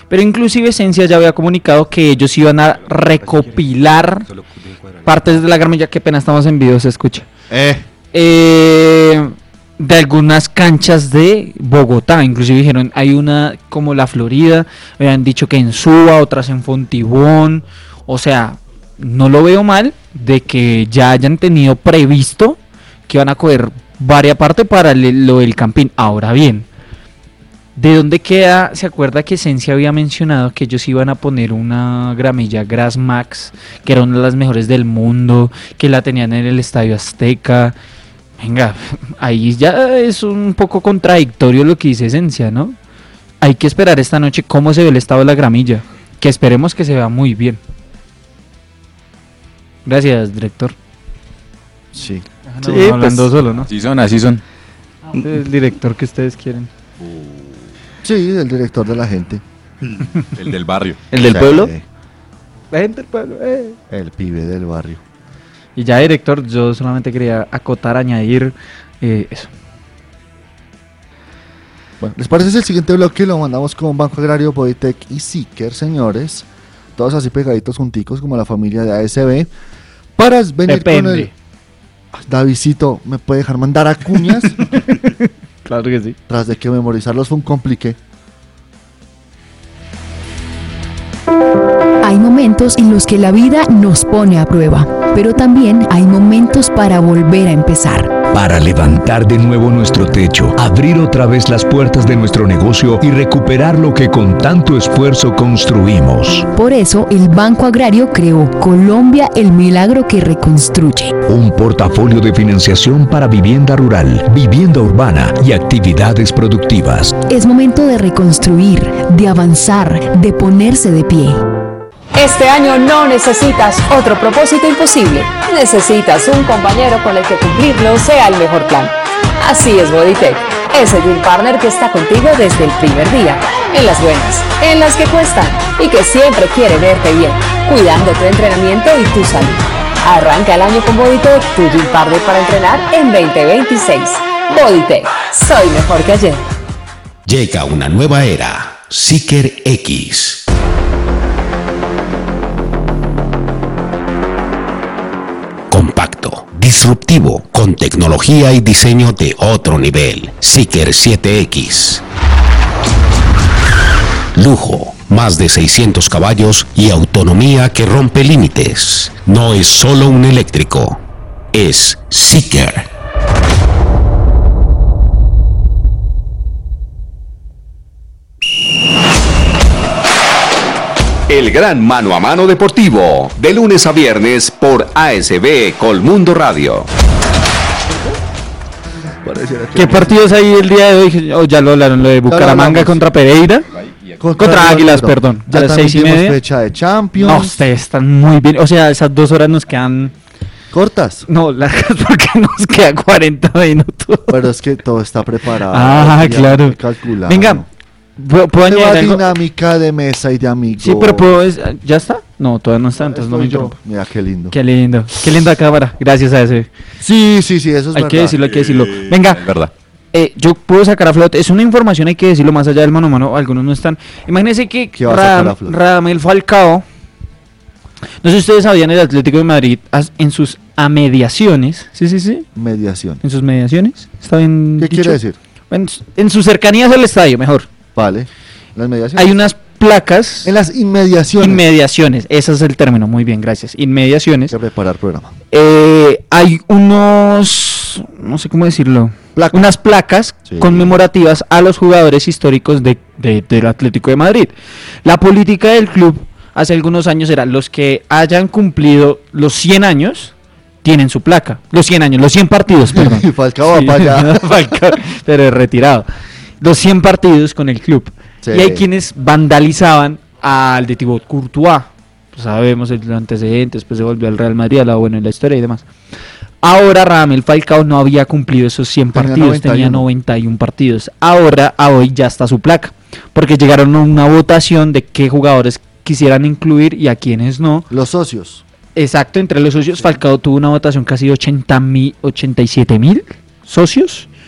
Pero inclusive Esencia ya había comunicado que ellos iban a recopilar partes de la gramilla, que pena estamos en video, se escucha. De algunas canchas de Bogotá, inclusive dijeron, hay una como la Florida, habían dicho que en Suba, otras en Fontibón, o sea, no lo veo mal de que ya hayan tenido previsto que van a coger varias partes para lo del campín. Ahora bien, ¿de dónde queda? ¿Se acuerda que Esencia había mencionado que ellos iban a poner una gramilla Grass Max, que era una de las mejores del mundo, que la tenían en el Estadio Azteca? Venga, ahí ya es un poco contradictorio lo que dice Esencia, ¿no? Hay que esperar esta noche cómo se ve el estado de la gramilla, que esperemos que se vea muy bien. Gracias, director. Sí. No, sí, hablando pues, solo, ¿no? Así son. El director que ustedes quieren. Sí, el director de la gente. El del barrio. ¿El del pueblo? La gente del pueblo. El pibe del barrio. Y ya, director, yo solamente quería acotar, añadir eso. Bueno, ¿les parece el siguiente bloque? Lo mandamos con Banco Agrario, Bodytech y Seeker, señores. Todos así pegaditos junticos como la familia de ASB. Para venir con el... Davidcito, ¿me puede dejar mandar a cuñas? Claro que sí. Tras de que memorizarlos fue un complique. Hay momentos en los que la vida nos pone a prueba, pero también hay momentos para volver a empezar. Para levantar de nuevo nuestro techo, abrir otra vez las puertas de nuestro negocio y recuperar lo que con tanto esfuerzo construimos. Por eso, el Banco Agrario creó Colombia, el milagro que reconstruye. Un portafolio de financiación para vivienda rural, vivienda urbana y actividades productivas. Es momento de reconstruir, de avanzar, de ponerse de pie. Este año no necesitas otro propósito imposible. Necesitas un compañero con el que cumplirlo sea el mejor plan. Así es Bodytech, ese deal partner que está contigo desde el primer día. En las buenas, en las que cuestan y que siempre quiere verte bien, cuidando tu entrenamiento y tu salud. Arranca el año con Bodytech, tu deal partner para entrenar en 2026. Bodytech, soy mejor que ayer. Llega una nueva era, Seeker X. Compacto, disruptivo, con tecnología y diseño de otro nivel. Seeker 7X. Lujo, más de 600 caballos y autonomía que rompe límites. No es solo un eléctrico, es Seeker. El gran mano a mano deportivo, de lunes a viernes por ASB Colmundo Radio. ¿Qué partidos hay el día de hoy? Oh, ya lo hablaron, lo de Bucaramanga contra Pereira. Contra Águilas, perdón. Ya a las 6:30. Fecha de Champions. No, ustedes están muy bien. O sea, esas 2 horas nos quedan... ¿Cortas? No, largas porque nos quedan 40 minutos. Pero es que todo está preparado. Claro. Calculado. Venga. ¿Puedo añadir algo? Dinámica de mesa y de amigos. Sí, pero ¿ya está? No, todavía no está, entonces no me interrumpo. Mira, qué lindo. Qué linda cámara, gracias a ese. Sí, eso es verdad. Hay que decirlo. Venga, es verdad. Yo puedo sacar a flote, es una información, hay que decirlo, más allá del mano a mano, algunos no están. Imagínense que Radamel Falcao, no sé si ustedes sabían, el Atlético de Madrid en sus mediaciones, sí. Mediación. En sus mediaciones, ¿está bien ¿Qué dicho? quiere decir? En sus cercanías al estadio, mejor. Vale, las mediaciones. Hay unas placas. En las inmediaciones. Inmediaciones, ese es el término, muy bien, gracias. Inmediaciones. Hay que preparar programa. Hay unos, no sé cómo decirlo, unas placas conmemorativas a los jugadores históricos del Atlético de Madrid. La política del club hace algunos años era los que hayan cumplido los 100 años tienen su placa. Los 100 años, los 100 partidos, perdón. Falcao va para allá. Falcao, pero retirado. Los 100 partidos con el club. Sí. Y hay quienes vandalizaban al de Thibaut Courtois. Pues sabemos el antecedente, después se volvió al Real Madrid, la buena en la historia y demás. Ahora Radamel Falcao no había cumplido esos 100 partidos, tenía 91 partidos. Ahora, a hoy ya está su placa, porque llegaron a una votación de qué jugadores quisieran incluir y a quiénes no. Los socios. Exacto, entre los socios Falcao tuvo una votación casi 87,000 socios.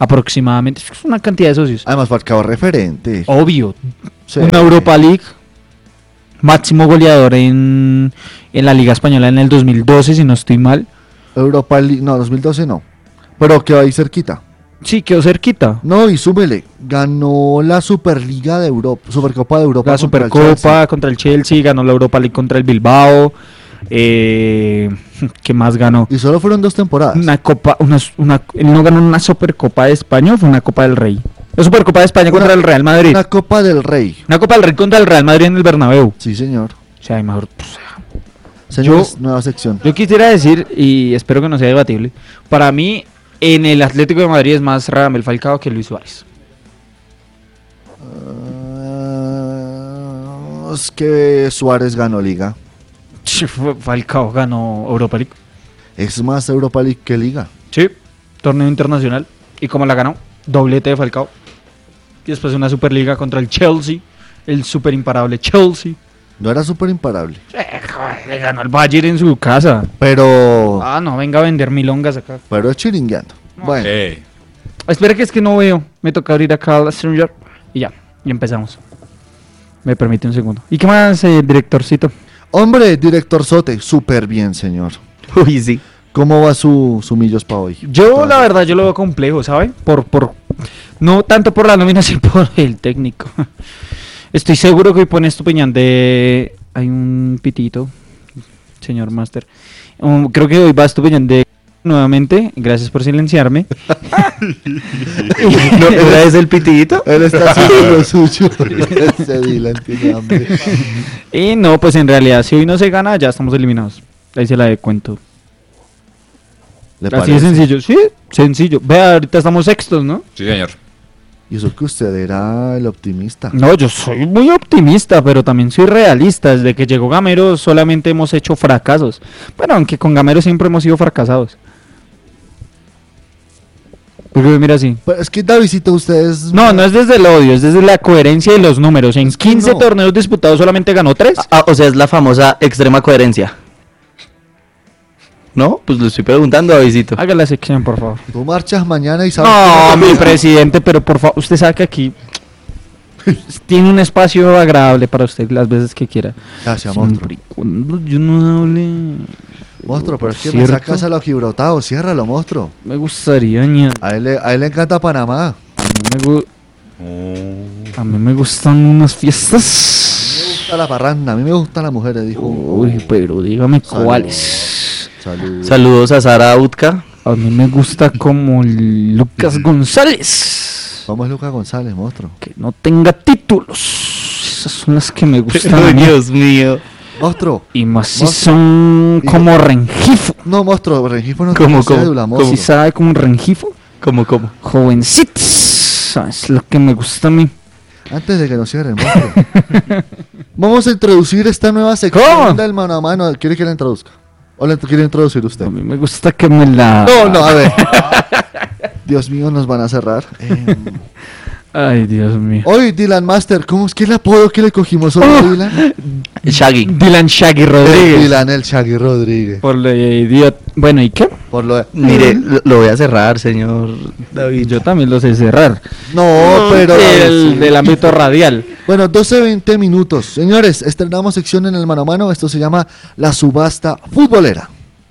aproximadamente. Es una cantidad de socios. Además, Falcao referente. Obvio. Sí. Una Europa League. Máximo goleador en la Liga Española en el 2012, si no estoy mal. Europa League, no, 2012 no. Pero quedó ahí cerquita. Sí, quedó cerquita. No, y súmele, ganó la Superliga de Europa, Supercopa de Europa. La Supercopa contra el Chelsea, ganó la Europa League contra el Bilbao. ¿Qué más ganó? Y solo fueron 2 temporadas. Él no ganó una Supercopa de España, fue una Copa del Rey. La Supercopa de España contra el Real Madrid. Una Copa del Rey. Una Copa del Rey contra el Real Madrid en el Bernabéu. Sí, señor. O sea, mejor. Señores, nueva sección. Yo quisiera decir, y espero que no sea debatible, para mí, en el Atlético de Madrid es más Radamel Falcao que Luis Suárez. Es que Suárez ganó Liga. Falcao ganó Europa League. Es más Europa League que Liga. Sí, torneo internacional. ¿Y cómo la ganó? Doblete de Falcao. Y después una Superliga contra el Chelsea, el super imparable Chelsea. No era súper imparable. Le ganó al Bayern en su casa. Pero No, venga a vender milongas acá. pero es chiringueando. Bueno, Espera que es que no veo. Me toca abrir acá la Stranger. Y ya, y empezamos. Me permite un segundo. ¿Y qué más, directorcito? hombre, director Sote, súper bien, señor. Uy, sí. ¿Cómo va su Millos para hoy? Yo, la verdad, yo lo veo complejo, ¿sabe? No tanto por la nómina, sino por el técnico. Estoy seguro que hoy pone Estupiñán de... Hay un pitito, señor Master. Creo que hoy va Estupiñán de... Nuevamente, gracias por silenciarme. ¿No es el pitito? Él está haciendo lo suyo. Ese Dylan tiene hambre. Y no, pues en realidad, si hoy no se gana, ya estamos eliminados. Ahí se la de cuento. ¿Le Así parece? de sencillo, sí, sencillo. Vea, ahorita estamos sextos, ¿no? Sí, señor. Y eso que usted era el optimista. No, yo soy muy optimista, pero también soy realista. Desde que llegó Gamero solamente hemos hecho fracasos. Bueno, aunque con Gamero siempre hemos sido fracasados. Porque mira así. Pero es que Davidito, ustedes... No es desde el odio, es desde la coherencia y los números. En Es que 15 no. torneos disputados solamente ganó 3. O sea, es la famosa extrema coherencia. ¿No? Pues lo estoy preguntando, Davidito. Haga la sección, por favor. Tú marchas mañana y sabes... No, que mi presidente, pero por favor, usted sabe que aquí tiene un espacio agradable para usted las veces que quiera. Gracias, monstruo. Siempre y cuando yo no hable... Monstruo, pero es que me ¿Cierto? sacas a lo gibrotado. Ciérralo, monstruo. Me gustaría añadir... A él le encanta Panamá. A mí me gustan unas fiestas. Me gusta la parranda. A mí me gustan las mujeres, dijo. Uy, pero dígame Saludos. cuáles. Salud. Saludos a Sara Utka. A mí me gusta como Lucas González. ¿Cómo es Lucas González, monstruo? Que no tenga títulos. Esas son las que me gustan a mí. Dios mío. Monstruo. Y más si Monstruo. son como Rengifo. No, monstruo. Rengifo no ¿Cómo, tiene cómo? cédula, ¿Cómo? ¿Sí monstruo. sabe como un Rengifo? ¿Cómo? Jovencitos. Es lo que me gusta a mí. Antes de que nos cierren, monstruo. Vamos a introducir esta nueva sección ¿Cómo? del mano a mano. ¿Quiere que la introduzca? ¿O la quiere introducir usted? A mí me gusta que me la... No, a ver. Dios mío, nos van a cerrar. Ay, Dios mío. Hoy, Dylan Master, ¿cómo es que el apodo que le cogimos sobre Dylan? Shaggy. Dylan Shaggy Rodríguez. Dylan el Shaggy Rodríguez. Por lo de idiota. Bueno, ¿y qué? Por lo de... Mire, lo voy a cerrar, señor David. Yo también lo sé cerrar. No, pero... Del ámbito radial. Bueno, 12-20 minutos. Señores, estrenamos sección en el mano a mano. Esto se llama La Subasta Futbolera.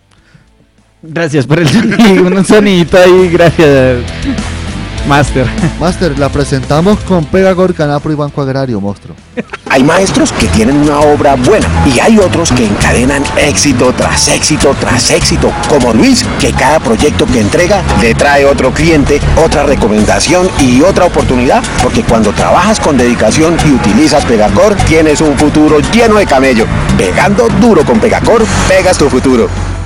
Gracias por el sonido. Un sonidito ahí, gracias, Master. Master, la presentamos con Pegagor, Canapro y Banco Agrario, monstruo. Hay maestros que tienen una obra buena y hay otros que encadenan éxito tras éxito tras éxito, como Luis, que cada proyecto que entrega le trae otro cliente, otra recomendación y otra oportunidad, porque cuando trabajas con dedicación y utilizas Pegacor, tienes un futuro lleno de camello. Pegando duro con Pegacor, pegas tu futuro.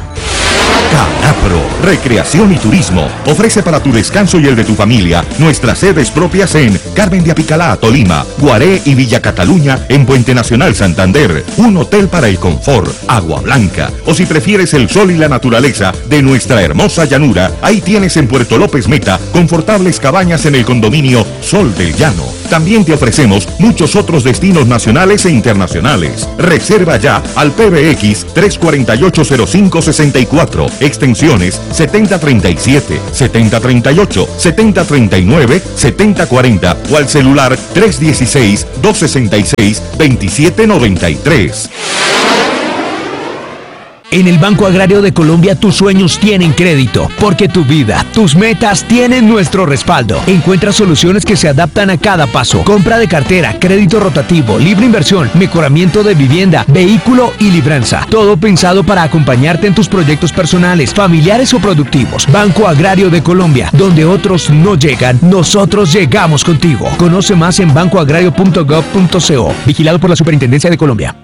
Canapro, Recreación y Turismo, ofrece para tu descanso y el de tu familia nuestras sedes propias en Carmen de Apicalá, Tolima, Guaré y Villa Cataluña en Puente Nacional Santander, un hotel para el confort, agua blanca, o si prefieres el sol y la naturaleza de nuestra hermosa llanura, ahí tienes en Puerto López Meta confortables cabañas en el condominio Sol del Llano. También te ofrecemos muchos otros destinos nacionales e internacionales. Reserva ya al PBX 348-0564, extensiones 7037, 7038, 7039, 7040 o al celular 316-266-2793. En el Banco Agrario de Colombia tus sueños tienen crédito, porque tu vida, tus metas tienen nuestro respaldo. Encuentra soluciones que se adaptan a cada paso. Compra de cartera, crédito rotativo, libre inversión, mejoramiento de vivienda, vehículo y libranza. Todo pensado para acompañarte en tus proyectos personales, familiares o productivos. Banco Agrario de Colombia, donde otros no llegan, nosotros llegamos contigo. Conoce más en bancoagrario.gov.co. Vigilado por la Superintendencia de Colombia.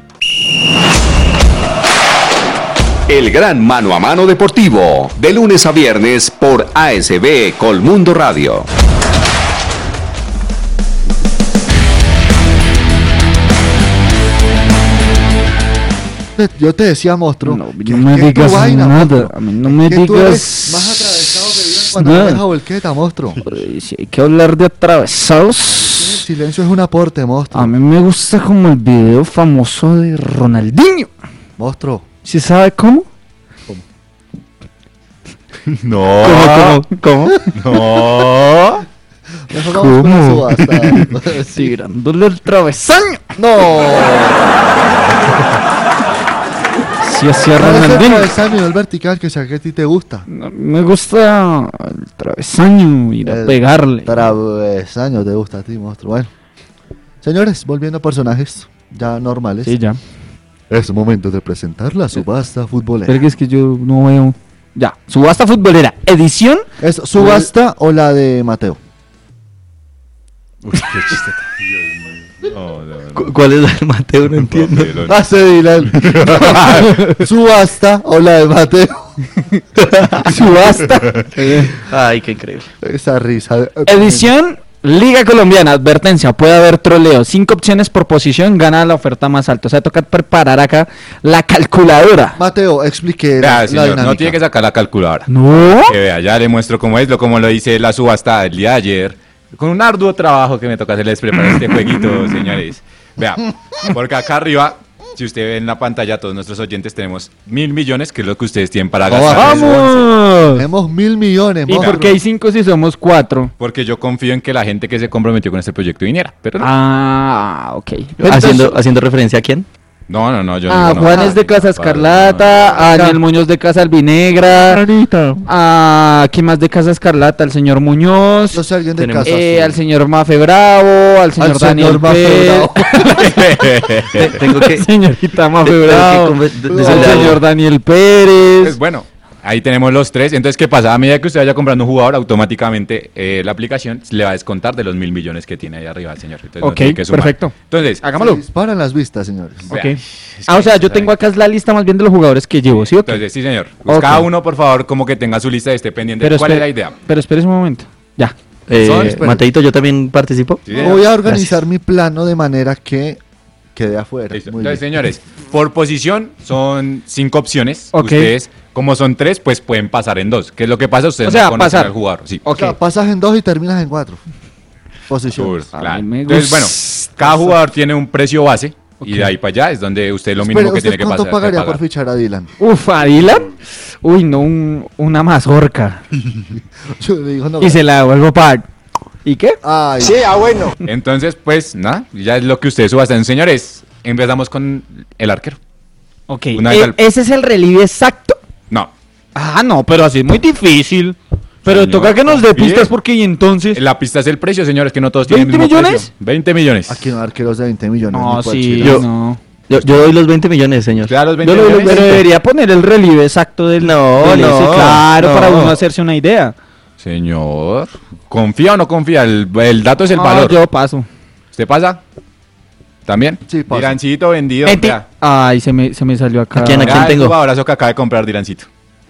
El gran mano a mano deportivo, de lunes a viernes por ASB Colmundo Radio. Yo te decía, monstruo, no me digas nada. A mí no me que tú eres digas más atravesado que viven cuando no deja volqueta, monstruo. Si hay que hablar de atravesados. El silencio es un aporte, monstruo. A mí me gusta como el video famoso de Ronaldinho. Monstruo. ¿Sí sabe cómo? No. ¿Cómo? No. Mejor vamos con la subasta. Tirándole el travesaño. No. Sí, hacía ¿Cuál es el Ronaldinho. travesaño del vertical que sea que a ti te gusta? Me gusta el travesaño, ir a El pegarle. Travesaño te gusta a ti, monstruo. Bueno, señores, volviendo a personajes ya normales. Sí, ya. Es momento de presentar la subasta futbolera. Pero es que yo no veo. Ya, subasta futbolera. Edición. ¿Es subasta o la de Mateo? Uy, qué chiste. Dios mío. No. ¿Cuál es la de Mateo? No entiendo. Hace Dylan. ¿Subasta o la de Mateo? Subasta. Ay, qué increíble. Esa risa. Edición Liga Colombiana. Advertencia, puede haber troleo. 5 opciones por posición, gana la oferta más alta. O sea, toca preparar acá la calculadora. Mateo, explique Vea, la señor, dinámica. no tiene que sacar la calculadora. No. Que vea, ya le muestro cómo es, como lo dice la subasta el día de ayer. Con un arduo trabajo que me toca hacerles preparar este jueguito, señores. Vea, porque acá arriba, si usted ve en la pantalla, todos nuestros oyentes tenemos 1.000 millones, que es lo que ustedes tienen para gastar. ¡Vamos! Tenemos 1.000 millones, ¿Y monstruo. por qué hay 5 si somos 4? Porque yo confío en que la gente que se comprometió con este proyecto viniera. Pero no, Ah, ok. ¿Haciendo referencia a quién? no, yo Ah, no. Juan es de Casa Escarlata, a Daniel Muñoz de Casa Albinegra, a ¿quién más de Casa Escarlata? Al señor Muñoz, No sé, alguien de Tenemos- casa. Azul. al señor Mafe Bravo, al señor Al Daniel señor Mafe Pérez, Bravo. Tengo que... señorita Mafe tengo que Bravo, conven- al decirle algo. señor Daniel Pérez. Pues bueno, ahí tenemos los tres. Entonces, ¿qué pasa? A medida que usted vaya comprando un jugador, automáticamente la aplicación le va a descontar de los 1.000 millones que tiene ahí arriba el señor. Entonces, no Ok, tiene que sumar. perfecto. Entonces, Se Hagámoslo. disparan las vistas, señores. Ok. vea, es Ah, o que sea, yo está tengo bien. acá es la lista más bien de los jugadores que llevo, ¿sí o qué? Entonces, sí, señor. Pues Ok. cada uno, por favor, como que tenga su lista y esté pendiente. ¿Cuál es la idea? Pero espérese un momento. Ya. Mateito, ¿yo también participo? Sí, señor. Voy a organizar mi plano de manera que quede afuera. Listo. Muy Entonces, bien. señores, por posición son 5 opciones. Ok. Ustedes, como son 3, pues pueden pasar en 2. ¿Qué es lo que pasa? Ustedes O sea, no conocen pasar. al jugador. Sí. O sea, pasas en 2 y terminas en 4. Posición. Sur, A claro. mí me Entonces, gusta. bueno, cada jugador tiene un precio base y de ahí para allá es donde usted lo mínimo Espere, que ¿usted tiene que cuánto pasar. pagaría pagar. por fichar a Dylan? Uf, ¿a Dylan? Uy, no, una mazorca. Yo le digo, no. Y se la devuelvo a pagar. ¿Y qué? Ay, bueno. Entonces, pues, nada, ya es lo que ustedes suban. Señores, empezamos con el arquero. Ok. Una vez al- ¿Ese es el relieve exacto? No, Ah, no, pero así es muy difícil. Pero Señor, toca que nos dé confíe. pistas porque y entonces... la pista es el precio, señores, que no todos tienen el 20 mismo millones? precio. 20 millones. aquí no hay arqueros de 20 millones. No, ni sí, cualquiera. no. Yo doy los 20 millones, señor. ¿Usted da los 20 Yo lo millones? pero debería poner el relieve exacto del... No, del no, ese, claro, no. para uno hacerse una idea. Señor, ¿confía o no confía? El dato es el No, valor. yo paso. ¿Usted pasa? ¿También? Sí, paso. Dirancito vendido. vea. Ay, se me salió acá. ¿A quién? Vea el tengo? jugadorazo que acaba de comprar Dirancito.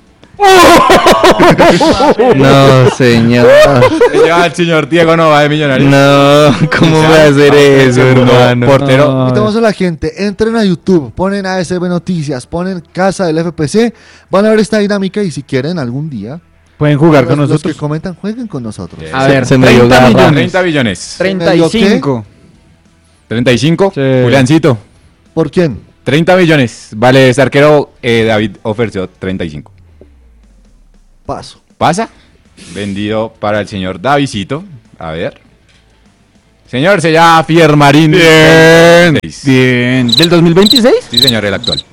No, señor. Se lleva al señor Diego Nova de Millonarios. No, ¿cómo va a hacer eso, hermano? Portero. Invitamos a la gente, entren a YouTube, ponen ASB Noticias, ponen Casa del FPC, van a ver esta dinámica y si quieren algún día Pueden jugar con Los nosotros. que comentan, jueguen con nosotros. A ver, se me dio 30 garra. millones. 30 billones. 35. 35. Sí. Juliancito. ¿Por quién? 30 millones. Vale, este arquero David ofreció 35. Paso. ¿Pasa? Vendido para el señor Davidcito. A ver. Señor, se llama Fiermarín. Bien. 6. Bien. ¿Del 2026? Sí, señor, el actual.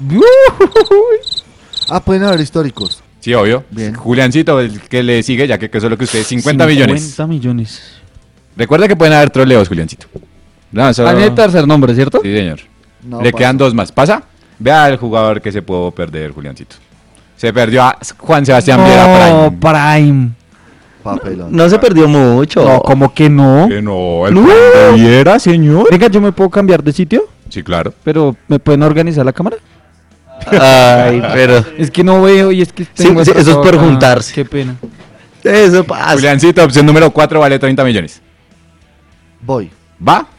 Ah, pueden haber históricos. Sí, obvio. Bien. Juliancito, el que le sigue, ya que eso es lo que usted, 50 millones. 50 millones. Recuerda que pueden haber troleos, Juliancito. No, eso... Tiene tercer nombre, ¿cierto? Sí, señor. No, Le paso. quedan 2 más. ¿Pasa? Vea al jugador que se pudo perder, Juliancito. Se perdió a Juan Sebastián Viera No, Prime. Prime. Papelón. No se perdió mucho. No, ¿cómo que no? Que no, el No. Prime de Viera, señor. Venga, yo me puedo cambiar de sitio, Sí, claro. pero ¿me pueden organizar la cámara? Ay, pero Es que no veo y es que tengo sí, eso es atrasado por acá. juntarse. Qué pena. eso pasa. Juliancito, opción número 4 vale 30 millones. Voy. ¿Va?